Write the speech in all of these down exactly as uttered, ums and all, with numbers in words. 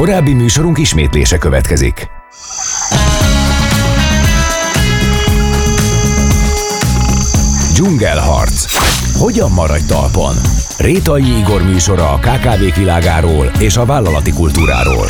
Korábbi műsorunk ismétlése következik. Dzsungelharc. Hogyan maradj talpon? Rétai Igor műsora a ká ká vék világáról és a vállalati kultúráról.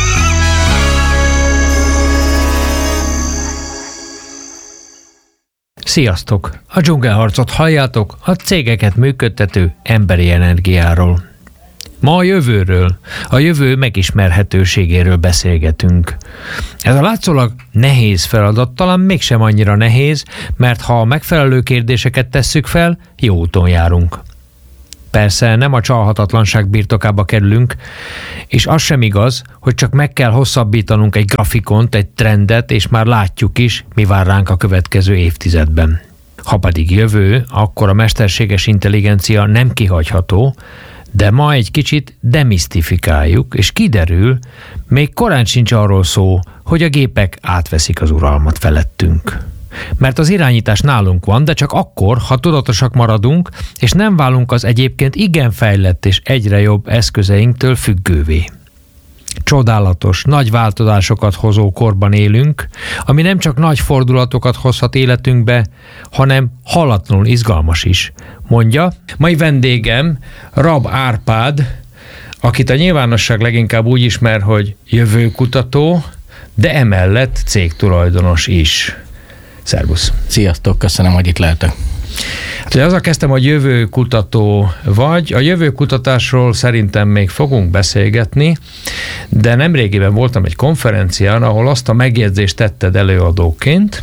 Sziasztok! A Dzsungelharcot halljátok, a cégeket működtető emberi energiáról. Ma a jövőről, a jövő megismerhetőségéről beszélgetünk. Ez a látszólag nehéz feladat talán mégsem annyira nehéz, mert ha a megfelelő kérdéseket tesszük fel, jó úton járunk. Persze nem a csalhatatlanság birtokába kerülünk, és az sem igaz, hogy csak meg kell hosszabbítanunk egy grafikont, egy trendet, és már látjuk is, mi vár ránk a következő évtizedben. Ha pedig jövő, akkor a mesterséges intelligencia nem kihagyható, de ma egy kicsit demisztifikáljuk, és kiderül, még korán sincs arról szó, hogy a gépek átveszik az uralmat felettünk. Mert az irányítás nálunk van, de csak akkor, ha tudatosak maradunk, és nem válunk az egyébként igen fejlett és egyre jobb eszközeinktől függővé. Csodálatos, nagy változásokat hozó korban élünk, ami nem csak nagy fordulatokat hozhat életünkbe, hanem hallatlanul izgalmas is, mondja mai vendégem Rab Árpád, akit a nyilvánosság leginkább úgy ismer, hogy jövőkutató, de emellett cégtulajdonos is. Szervusz! Sziasztok, köszönöm, hogy itt lehetek. Hát, hogy azzal kezdtem, hogy jövőkutató vagy. A jövőkutatásról szerintem még fogunk beszélgetni, de nemrégiben voltam egy konferencián, ahol azt a megjegyzést tetted előadóként,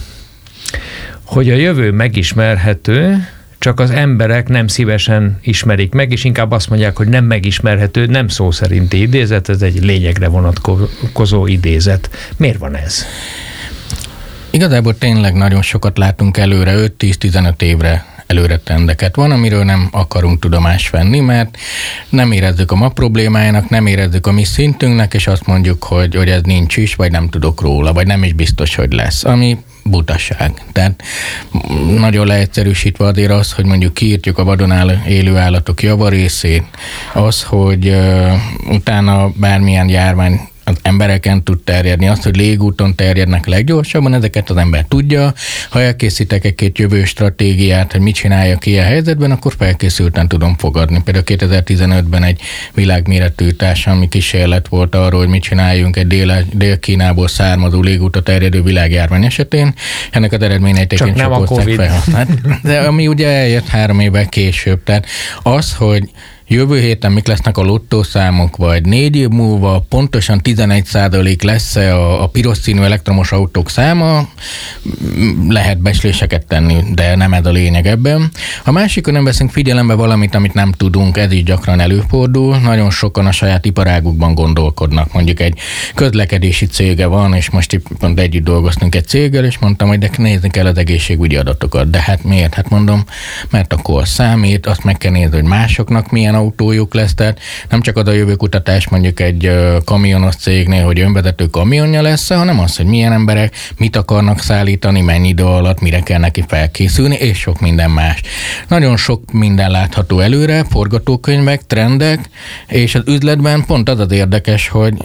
hogy a jövő megismerhető, csak az emberek nem szívesen ismerik meg, és inkább azt mondják, hogy nem megismerhető, nem szó szerinti idézet, ez egy lényegre vonatkozó idézet. Miért van ez? Igazából tényleg nagyon sokat látunk előre, öt-tíz-tizenöt évre előre trendeket. Van, amiről nem akarunk tudomást venni, mert nem érezzük a ma problémájának, nem érezzük a mi szintünknek, és azt mondjuk, hogy, hogy ez nincs is, vagy nem tudok róla, vagy nem is biztos, hogy lesz, ami butaság. Tehát nagyon leegyszerűsítve azért az, hogy mondjuk kiírtjuk a vadon élő állatok javarészét, az, hogy uh, utána bármilyen járvány az embereken tud terjedni, azt, hogy légúton terjednek leggyorsabban, ezeket az ember tudja. Ha elkészítek egy-két jövő stratégiát, hogy mit csináljak ilyen helyzetben, akkor felkészülten tudom fogadni. Például kétezer-tizenötben egy világméretű társadalmi kísérlet volt arról, hogy mit csináljunk egy Dél- Dél-Kínából származó légúton terjedő világjárvány esetén. Ennek az eredményeit csak nem a Covid. Felhasznált. De ami ugye eljött három évvel később. Tehát az, hogy jövő héten mik lesznek a lottószámok, vagy négy év múlva pontosan tizenegy százalék lesz-e a, a piros színű elektromos autók száma, lehet becsléseket tenni, de nem ez a lényeg ebben. A másik, hogy nem veszünk figyelembe valamit, amit nem tudunk, ez is gyakran előfordul. Nagyon sokan a saját iparágukban gondolkodnak. Mondjuk egy közlekedési cége van, és most itt pont együtt dolgoztunk egy céggel, és mondtam, hogy de nézni kell az egészségügyi adatokat. De hát miért? Hát mondom, mert akkor számít, azt meg kell nézni, hogy másoknak milyen autójuk lesz, tehát nem csak az a jövőkutatás mondjuk egy kamionos cégnél, hogy önvezető kamionja lesz, hanem az, hogy milyen emberek mit akarnak szállítani, mennyi idő alatt, mire kell neki felkészülni, és sok minden más. Nagyon sok minden látható előre, forgatókönyvek, trendek, és az üzletben pont az az érdekes, hogy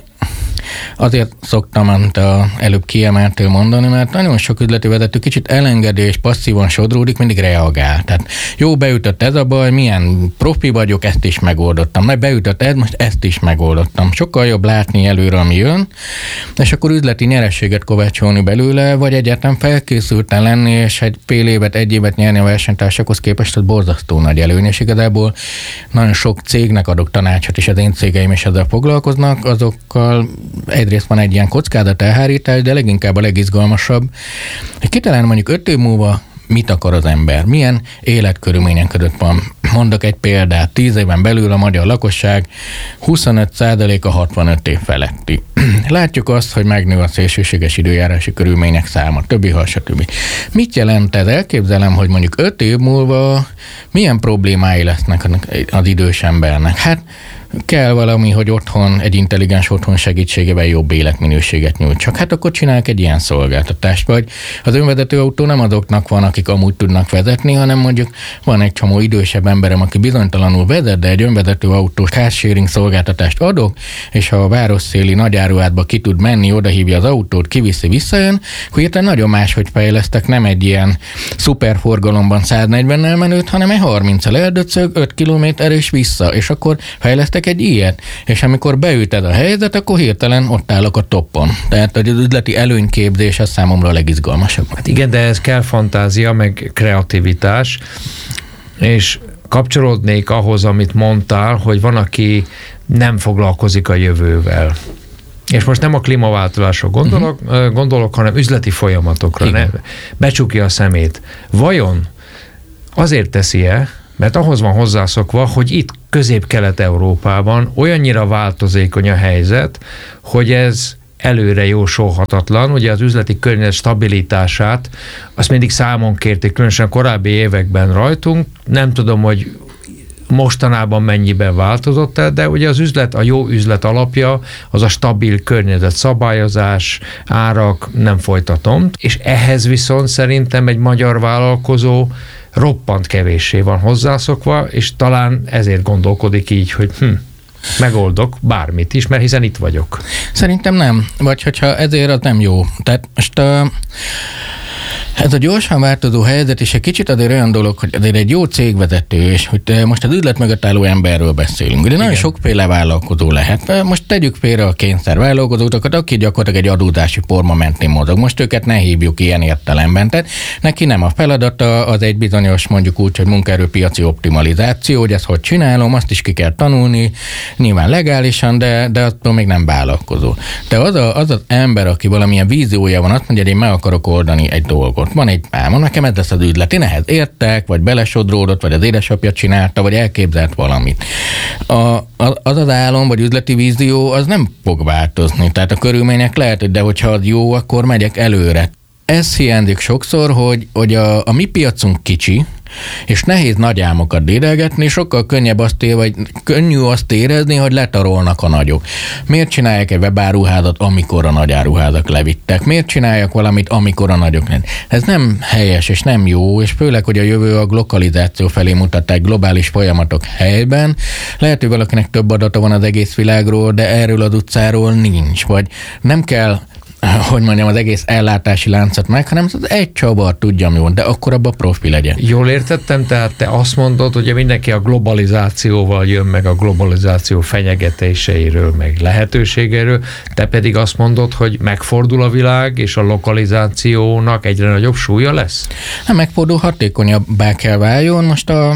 azért szoktam, amit a előbb kiemeltél mondani, mert nagyon sok üzleti vezető kicsit elengedő és passzívan sodródik, mindig reagál. Tehát jó, beütött ez a baj, milyen profi vagyok, ezt is megoldottam. Majd beütött ez, most ezt is megoldottam. Sokkal jobb látni előre, ami jön, és akkor üzleti nyerességet kovácsolni belőle, vagy egyáltalán felkészülten lenni, és egy fél évet, egy évet nyerni a versenytársakhoz képest, az borzasztó nagy előny, és igazából nagyon sok cégnek adok tanácsot, és az én cégeim is ezzel foglalkoznak, azokkal egyrészt van egy ilyen kockázat elhárítás, de leginkább a legizgalmasabb, hogy kitalálni mondjuk öt év múlva mit akar az ember, milyen életkörülmények között van. Mondok egy példát, tíz éven belül a magyar lakosság huszonöt százaléka hatvanöt év feletti. Látjuk azt, hogy megnő a szélsőséges időjárási körülmények száma, többi hal, stb. Mit jelent ez? Elképzelem, hogy mondjuk öt év múlva milyen problémái lesznek az idős embernek. Hát kell valami, hogy otthon, egy intelligens otthon segítségével jobb életminőséget nyújtsak. Hát akkor csinálják egy ilyen szolgáltatást, vagy az önvezető autó nem azoknak van, akik amúgy tudnak vezetni, hanem mondjuk van egy csomó idősebb emberem, aki bizonytalanul vezet, de egy önvezető autós carsharing szolgáltatást adok, és ha a városszéli nagyáruházba ki tud menni, odahívja az autót, kiviszi, visszajön, akkor hirtelen nagyon máshogy fejlesztek, nem egy ilyen szuperforgalomban száznegyvennel menőt, hanem egy harminccal eldöcög, öt kilométer és vissza, és akkor fejlesztek egy ilyet, és amikor beüted a helyzet, akkor hirtelen ott állok a toppon. Tehát az üzleti előnyképzés az számomra a legizgalmasabb. Hát igen, de ez kell fantázia, meg kreativitás, és kapcsolódnék ahhoz, amit mondtál, hogy van, aki nem foglalkozik a jövővel. És most nem a klímaváltozásra gondolok, uh-huh. gondolok, hanem üzleti folyamatokra. Ne, becsukja a szemét. Vajon azért teszi-e, mert ahhoz van hozzászokva, hogy itt Közép-Kelet-Európában olyannyira változékony a helyzet, hogy ez előre jósolhatatlan. Ugye az üzleti környezet stabilitását azt mindig számon kérték, különösen a korábbi években rajtunk. Nem tudom, hogy mostanában mennyiben változott el, de ugye az üzlet, a jó üzlet alapja az a stabil környezet, szabályozás, árak, nem folytatom. És ehhez viszont szerintem egy magyar vállalkozó roppant kevéssé van hozzászokva, és talán ezért gondolkodik így, hogy hm, megoldok bármit is, mert hiszen itt vagyok. Szerintem nem. Vagy hogyha ezért az nem jó. Tehát most a ez a gyorsan változó helyzet, és egy kicsit azért olyan dolog, hogy azért egy jó cégvezető, és hogy most az üzlet mögött álló emberről beszélünk. De nagyon sokféle vállalkozó lehet. Most tegyük félre a kényszervállalkozókat, aki gyakorlatilag egy adózási forma mentén mozog. Most őket ne hívjuk ilyen értelemben. Tehát neki nem a feladata, az egy bizonyos, mondjuk úgy, hogy munkaerőpiaci optimalizáció, hogy ezt hogy csinálom, azt is ki kell tanulni, nyilván legálisan, de, de attól még nem vállalkozó. De az, a, az az ember, aki valamilyen víziója van, azt mondja, hogy én meg akarok oldani egy dolgot. Van egy álma, nekem ez lesz az üzlet. Én ehhez értek, vagy belesodródott, vagy az édesapja csinálta, vagy elképzelt valamit. A, az az álom, vagy üzleti vízió, az nem fog változni. Tehát a körülmények lehet, hogy de hogyha az jó, akkor megyek előre. Ez hiányzik sokszor, hogy, hogy a, a mi piacunk kicsi, és nehéz nagy álmokat dédelgetni, sokkal könnyebb azt ér, vagy könnyű azt érezni, hogy letarolnak a nagyok. Miért csinálják egy webáruházat, amikor a nagy áruházak levittek? Miért csinálják valamit, amikor a nagyok nem? Ez nem helyes, és nem jó, és főleg, hogy a jövő a globalizáció felé mutatták globális folyamatok helyben. Lehet, hogy valakinek több adata van az egész világról, de erről az utcáról nincs, vagy nem kell, hogy mondjam, az egész ellátási láncot meg, hanem az egy csavar tudja, mi van, de akkor abban profi legyen. Jól értettem, tehát te azt mondod, hogy mindenki a globalizációval jön, meg a globalizáció fenyegetéseiről, meg lehetőségeiről, te pedig azt mondod, hogy megfordul a világ, és a lokalizációnak egyre nagyobb súlya lesz? Nem megfordul, hatékonyabbá kell váljon. Most a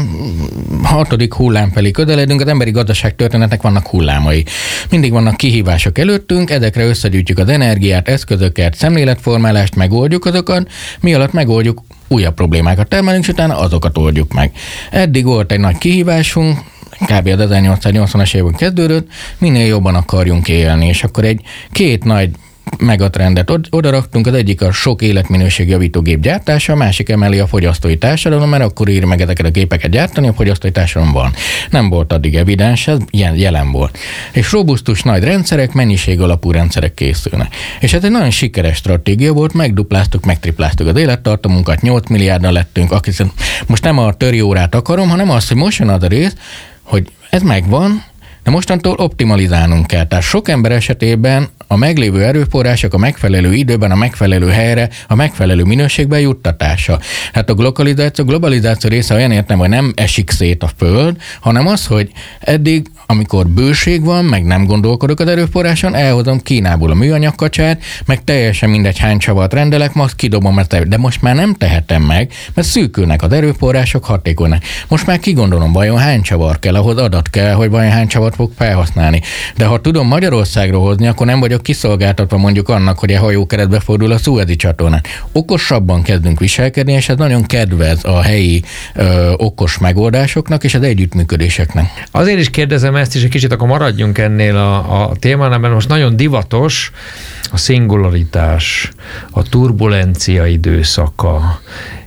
hatodik hullám felé közeledünk, az emberi gazdaság történetnek vannak hullámai. Mindig vannak kihívások előttünk, ezekre összegyűjtjük az energiát, eszközöket, szemléletformálást, megoldjuk azokat, mi alatt megoldjuk, újabb problémákat termelünk, és utána azokat oldjuk meg. Eddig volt egy nagy kihívásunk, kb. Az ezernyolcszáznyolcvanas évben kezdődött, minél jobban akarjunk élni, és akkor egy két nagy megatrendet oda raktunk, az egyik a sok életminőségjavító gép gyártása, a másik emeli a fogyasztói társadalom, mert akkor ír meg ezeket a gépeket gyártani, a fogyasztói társadalom van. Nem volt addig evidens, ez jelen volt. És robusztus nagy rendszerek, mennyiség alapú rendszerek készülnek. És ez egy nagyon sikeres stratégia volt, megdupláztuk, megtripláztuk az élettartamunkat, nyolc milliárdal lettünk, aki most nem a töri órát akarom, hanem azt, hogy most jön az a rész, hogy ez megvan, de mostantól optimalizálnunk kell. Tehát sok ember esetében a meglévő erőforrások a megfelelő időben, a megfelelő helyre, a megfelelő minőségben juttatása. Hát a globalizáció, globalizáció része olyan értem, hogy nem esik szét a föld, hanem az, hogy eddig, amikor bőség van, meg nem gondolkodok az erőforráson, elhozom Kínából a műanyagkacsát, meg teljesen mindegy hány csavart rendelek, most kidobom, mert de most már nem tehetem meg, mert szűkülnek az erőforrások, hatékonynak. Most már kigondolom, vajon hány csavar kell, ahhoz adat kell, hogy vajon hány csavart fog felhasználni. De ha tudom Magyarországról hozni, akkor nem vagyok kiszolgáltatva mondjuk annak, hogy a hajókeretbe fordul a Szuezi csatornán. Okosabban kezdünk viselkedni, és ez nagyon kedvez a helyi ö, okos megoldásoknak és az együttműködéseknek. Azért is kérdezem ezt, és egy kicsit akkor maradjunk ennél a, a témánál, mert most nagyon divatos a szingularitás, a turbulencia időszaka,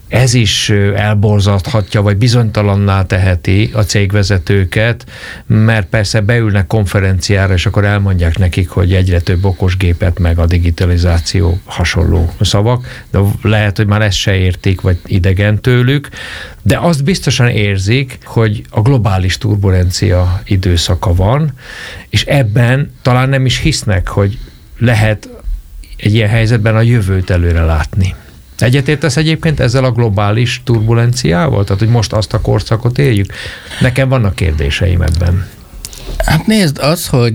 ez is elborzadhatja, vagy bizonytalanná teheti a cégvezetőket, mert persze beülnek konferenciára, és akkor elmondják nekik, hogy egyre több okosgépet, meg a digitalizáció hasonló szavak, de lehet, hogy már ezt se értik, vagy idegen tőlük, de azt biztosan érzik, hogy a globális turbulencia időszaka van, és ebben talán nem is hisznek, hogy lehet egy ilyen helyzetben a jövőt előre látni. Egyetértesz egyébként ezzel a globális turbulenciával? Tehát, hogy most azt a korszakot éljük? Nekem vannak kérdéseim ebben. Hát nézd, az, hogy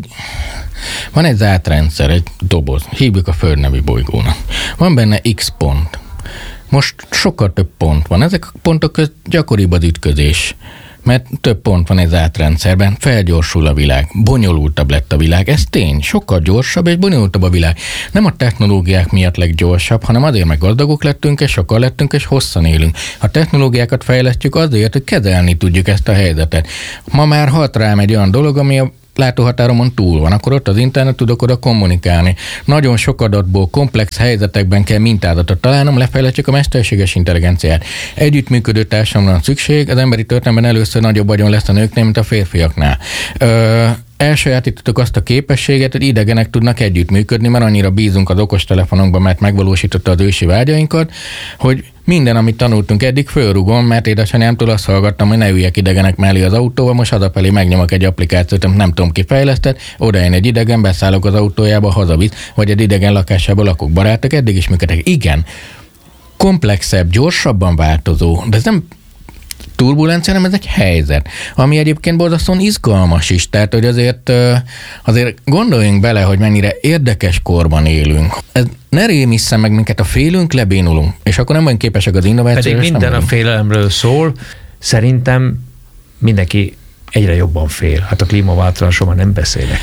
van egy zárt rendszer, egy doboz, hívjuk a Föld nevű bolygónak. Van benne X pont. Most sokkal több pont van. Ezek a pontok között gyakoribb az ütközés. Mert több pont van egy átrendszerben, felgyorsul a világ, bonyolultabb lett a világ, ez tény, sokkal gyorsabb és bonyolultabb a világ. Nem a technológiák miatt leggyorsabb, hanem azért, meg gazdagok lettünk, és sokkal lettünk, és hosszan élünk. A technológiákat fejlesztjük azért, hogy kezelni tudjuk ezt a helyzetet. Ma már hat rám egy olyan dolog, ami a látóhatáromon túl van, akkor ott az internet, tudok oda kommunikálni. Nagyon sok adatból, komplex helyzetekben kell mintázatot találnom, lefejlesztjük a mesterséges intelligenciát. Együttműködő társadalomra van szükség, az emberi történelemben először nagyobb vagyon lesz a nőknél, mint a férfiaknál. Ö, elsajátítottuk azt a képességet, hogy idegenek tudnak együttműködni, mert annyira bízunk az okostelefonunkban, mert megvalósította az ősi vágyainkat, hogy minden, amit tanultunk eddig, fölrugom, mert édesanyámtól azt hallgattam, hogy ne üljek idegenek mellé az autóval, most hazafelé megnyomok egy applikációt, amit nem tudom ki fejlesztett, oda jön egy idegen, beszállok az autójába, hazavisz, vagy egy idegen lakásában lakok. Barátok, eddig is működtek. Igen, komplexebb, gyorsabban változó, de ez nem turbulencia, nem ez egy helyzet, ami egyébként borzasztóan izgalmas is, tehát hogy azért, azért gondoljunk bele, hogy mennyire érdekes korban élünk. Ez ne rémisszen meg minket, a félünk, lebénulunk, és akkor nem vagyunk képesek az innovációra. Pedig minden a félelemről szól, szerintem mindenki egyre jobban fél. Hát a klímaváltozásról már nem beszélek.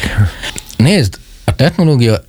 Nézd, a technológia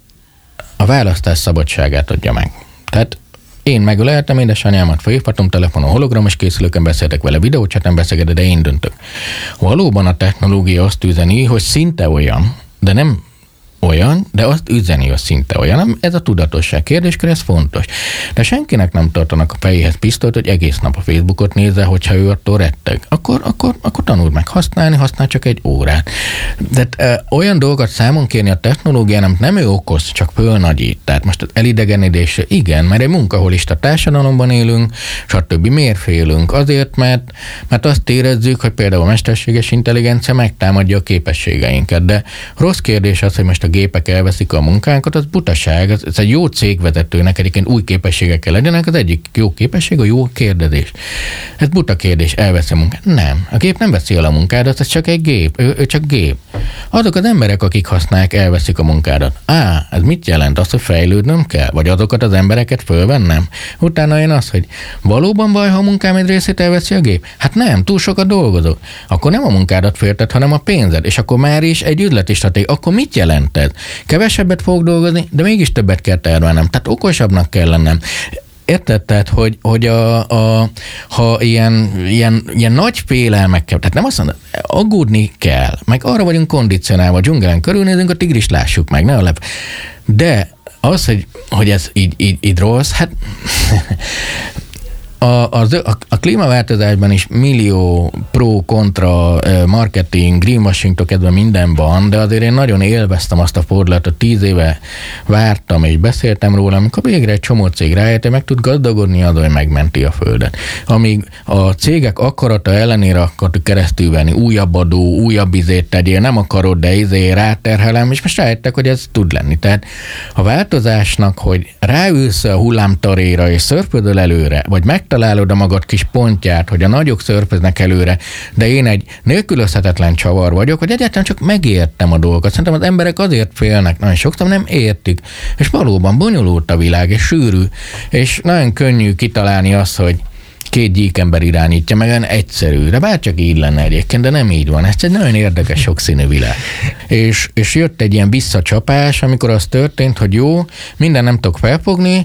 a választás szabadságát adja meg. Tehát én megöleltem édesanyámat, felhívhatom telefonon, hologramos készülőkön beszéltek vele, videócsaten beszélgetek, de én döntök. Valóban a technológia azt üzeni, hogy szinte olyan, de nem olyan, de azt üzeni, hogy szinte olyan. Ez a tudatosság kérdéskör, ez fontos. De senkinek nem tartanak a fejéhez pisztolyt, hogy egész nap a Facebookot nézze, hogyha ő attól retteg. Akkor, akkor, akkor tanuld meg használni, használ csak egy órát. De e, olyan dolgokat számon kérni a technológián, amit nem ő okoz, csak fölnagyít. Tehát most az elidegenedésre igen, mert egy munkaholista társadalomban élünk, stb. Miért félünk? Azért, mert, mert azt érezzük, hogy például a mesterséges intelligencia megtámadja a képességeinket. De rossz kérdés az, hogy most a gépek elveszik a munkánkat, az butaság. Ez, ez egy jó cégvezetőnek egyébként új képességekkel legyenek, az egyik jó képesség a jó kérdés. Ez buta kérdés, elveszi a munkát. Nem. A gép nem veszi el a munkádat, ez csak egy gép. Ő, ő csak gép. Azok az emberek, akik használják, elveszik a munkádat. Á, ez mit jelent? Azt, hogy fejlődnöm kell? Vagy azokat az embereket fölvennem? Utána jön az, hogy valóban baj, ha a munkám egy részét elveszi a gép? Hát nem, túl sokat dolgozok. Akkor nem a munkádat félted, hanem a pénzed. És akkor már is egy üzleti stratégia. Akkor mit jelent? Kevesebbet fogok dolgozni, de mégis többet kell termelnem. Tehát okosabbnak kell lennem. Érted? Tehát, hogy, hogy a, a, ha ilyen, ilyen, ilyen nagy félelmekkel, tehát nem azt mondom, aggódni kell, meg arra vagyunk kondicionálva, a dzsungelen körülnézünk, a tigris lássuk meg, ne a lep. De az, hogy, hogy ez így, így, így rossz, hát A, a, a klímaváltozásban is millió pro, kontra, marketing, greenwashingtól kezdve minden van, de azért én nagyon élveztem azt a fordulatot, tíz éve vártam és beszéltem róla, amikor végre egy csomó cég rájött, hogy meg tud gazdagodni azon, hogy megmenti a földet. Amíg a cégek akarata ellenére akartuk keresztül venni, újabb adó, újabb izét tegyél, nem akarod, de izé ráterhelem, és most rájöttek, hogy ez tud lenni. Tehát a változásnak, hogy ráülsz a hullámtaréra és szörfödöl előre, vagy meg találod a magad kis pontját, hogy a nagyok szörföznek előre, de én egy nélkülözhetetlen csavar vagyok, hogy egyáltalán csak megértem a dolgokat. Szerintem az emberek azért félnek, nagyon sokszor nem értik, és valóban bonyolult a világ, és sűrű, és nagyon könnyű kitalálni azt, hogy két gyíkember irányítja, meg olyan egyszerű, de bárcsak így lenne egyébként, de nem így van. Ez egy nagyon érdekes, sokszínű világ. És, és jött egy ilyen visszacsapás, amikor az történt, hogy jó, minden nem tudok felfogni,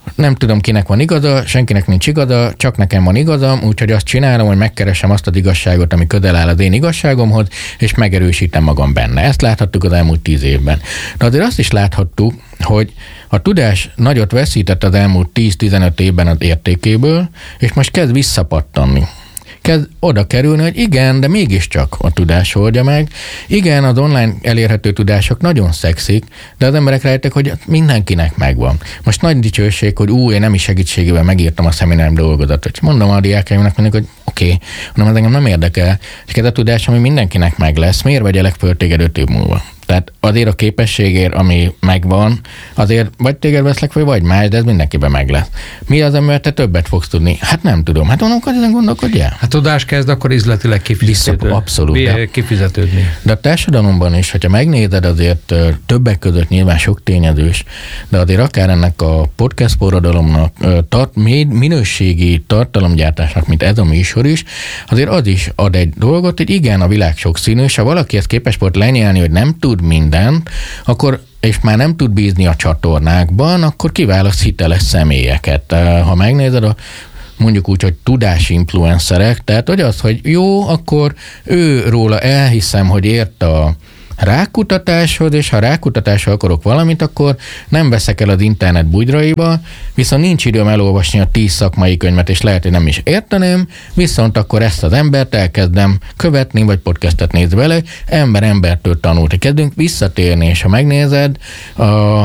nem tudom, kinek van igaza, senkinek nincs igaza, csak nekem van igazam, úgyhogy azt csinálom, hogy megkeresem azt az igazságot, ami közel áll az én igazságomhoz, és megerősítem magam benne. Ezt láthattuk az elmúlt tíz évben. De azért azt is láthattuk, hogy a tudás nagyot veszített az elmúlt tíz-tizenöt évben az értékéből, és most kezd visszapattanni. Kezd oda kerülni, hogy igen, de mégiscsak a tudás oldja meg. Igen, az online elérhető tudások nagyon szexik, de az emberek rájöttek, hogy mindenkinek megvan. Most nagy dicsőség, hogy ú, én nem is segítségével megírtam a szeminárium dolgozatot. Mondom a diákjaimnak mindig, hogy oké, okay, mondom, ez engem nem érdekel. És ez a tudás, ami mindenkinek meg lesz, miért vegyelek föl téged öt év múlva? Tehát azért a képességért, ami megvan, azért vagy téged veszlek fel, vagy más, de ez mindenkiben meg lesz. Mi az, amivel te többet fogsz tudni? Hát nem tudom. Hát mondom, hogy ezen gondolkodjál. Hát tudás kezd akkor üzletileg kifizetődni. Abszolút. De, kifizetődni. De a társadalomban is, hogyha megnézed, azért többek között nyilván sok tényezős, de azért akár ennek a podcast forradalomnak, tart, minőségi tartalomgyártásnak, mint ez a műsor is, azért az is ad egy dolgot, hogy igen, a világ sokszínű, és ha valaki ezt képes volt lenyelni, hogy nem tud mindent, akkor, és már nem tud bízni a csatornákban, akkor kiválaszt hiteles személyeket. Ha megnézed a mondjuk úgy, hogy tudási influencerek, tehát hogy az, hogy jó, akkor ő róla elhiszem, hogy ért a rákutatáshoz, és ha rákutatásra akarok valamit, akkor nem veszek el az internet bugyraiba, viszont nincs időm elolvasni a tíz szakmai könyvet, és lehet, hogy nem is érteném, viszont akkor ezt az embert elkezdem követni, vagy podcastet néz vele, ember embertől tanult. Kezdünk visszatérni, és ha megnézed, a,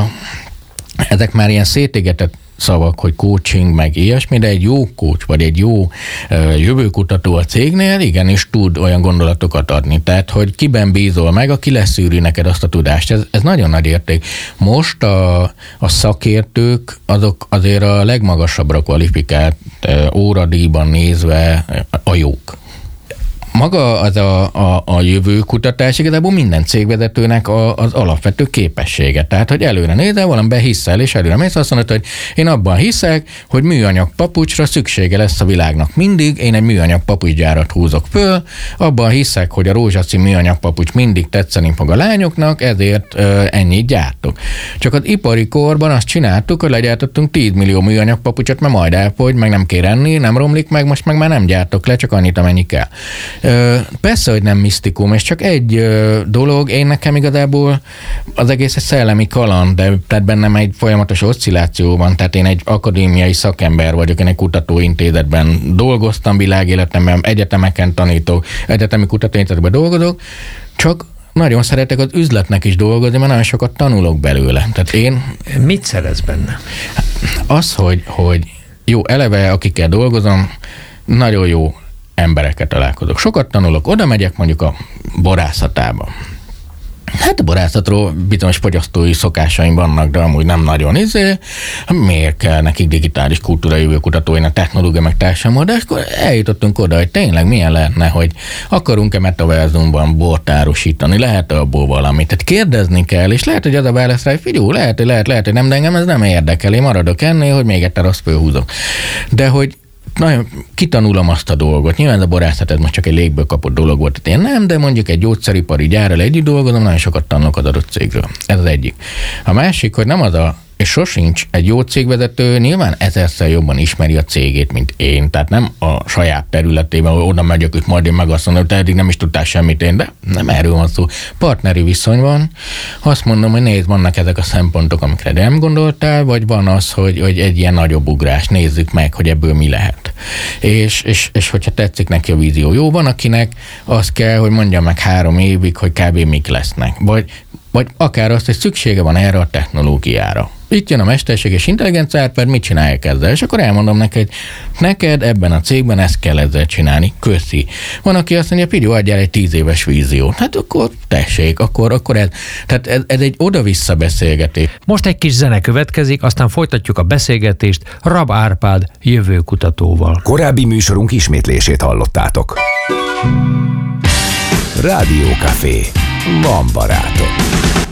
ezek már ilyen szétégetett szavak, hogy coaching, meg ilyesmi, de egy jó coach, vagy egy jó uh, jövőkutató a cégnél igenis tud olyan gondolatokat adni. Tehát, hogy kiben bízol meg, aki leszűri neked azt a tudást. Ez, ez nagyon nagy érték. Most a, a szakértők azok azért a legmagasabbra kvalifikált uh, óradíjban nézve a jók. Maga az a, a, a jövőkutatás igazából minden cégvezetőnek a, az alapvető képessége. Tehát, hogy előre nézel, valamiben hiszel, és előre mész, azt mondod, hogy én abban hiszek, hogy műanyag papucsra szüksége lesz a világnak mindig, én egy műanyag papucsgyárat húzok föl, abban hiszek, hogy a rózsaszín műanyag papucs mindig tetszeni fog a lányoknak, ezért ö, ennyit gyártok. Csak az ipari korban azt csináltuk, hogy legyártottunk tíz millió műanyag papucsot, mert majd elfogy, meg nem kér enni, nem romlik meg, most meg már nem gyártok le, csak annyit, amennyi kell. Persze, hogy nem misztikum, és csak egy dolog, én nekem igazából az egész egy szellemi kaland, de tehát bennem egy folyamatos oszcilláció van, tehát én egy akadémiai szakember vagyok, én egy kutatóintézetben dolgoztam világéletemben, egyetemeken tanítok, egyetemi kutatóintézetben dolgozok, csak nagyon szeretek az üzletnek is dolgozni, mert nagyon sokat tanulok belőle. Tehát én... Mit szeretsz benne? Az, hogy, hogy jó, eleve akikkel dolgozom, nagyon jó emberekkel találkozok. Sokat tanulok, oda megyek mondjuk a borászatába. Hát a borászatról bizonyos fogyasztói szokásaim vannak, de amúgy nem nagyon izé. Miért kell nekik digitális kultúra jövőkutatóin, a technológia meg társadalom, de akkor eljutottunk oda, hogy tényleg milyen lehetne, hogy akarunk-e metaverzumban bort árusítani, lehet-e abból valamit. Tehát kérdezni kell, és lehet, hogy az a válasz rá, hogy figyelj, lehet, hogy lehet, lehet, hogy nem, de engem ez nem érdekel, én maradok ennél, hogy még egy teraszt fölhúzok. De hogy nagyon kitanulom azt a dolgot. Nyilván a borászat ez most csak egy légből kapott dolog volt, én nem, de mondjuk egy gyógyszeripari gyárral együtt dolgozom, nagyon sokat tanulok az adott cégről. Ez az egyik. A másik, hogy nem az a, és sosincs egy jó cégvezető, nyilván ezerszer jobban ismeri a cégét, mint én. Tehát nem a saját területében, hogy oda megyek, hogy majd én meg azt mondom, hogy te eddig nem is tudtál semmit én, de nem erről van szó. Partneri viszony van. Azt mondom, hogy nézd, vannak ezek a szempontok, amikre nem gondoltál, vagy van az, hogy, hogy egy ilyen nagyobb ugrás, nézzük meg, hogy ebből mi lehet. És, és, és hogyha tetszik neki a vízió. Jó, van, akinek az kell, hogy mondja meg három évig, hogy kb. Mik lesznek. Vagy, vagy akár azt, hogy szüksége van erre a technológiára. Itt jön a mesterséges intelligencia, mert mit csinálják ezzel? És akkor elmondom neki, hogy neked ebben a cégben ezt kell ezzel csinálni. Köszi. Van, aki azt mondja, figyelj, adjál egy tíz éves víziót. Hát akkor tessék, akkor, akkor ez, tehát ez, ez egy oda-vissza beszélgetés. Most egy kis zene következik, aztán folytatjuk a beszélgetést Rab Árpád jövőkutatóval. Korábbi műsorunk ismétlését hallottátok. Rádió Café. Van barátok.